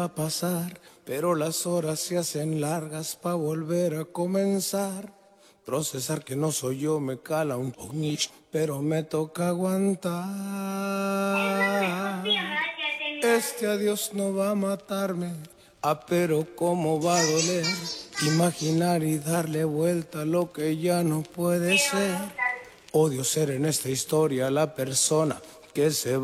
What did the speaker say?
a pasar, pero las horas se hacen largas pa' volver a comenzar. Procesar que no soy yo me cala un punish, pero me toca aguantar. Este adiós no va a matarme, pero cómo va a doler. Imaginar y darle vuelta a lo que ya no puede ser. Odio ser en esta historia la persona que se va.